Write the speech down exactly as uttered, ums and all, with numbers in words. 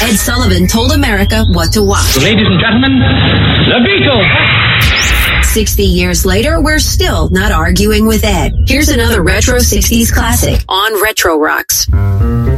Ed Sullivan told America what to watch. Ladies and gentlemen, the Beatles. sixty years later, we're still not arguing with Ed. Here's another retro sixties classic on Retro Rocks.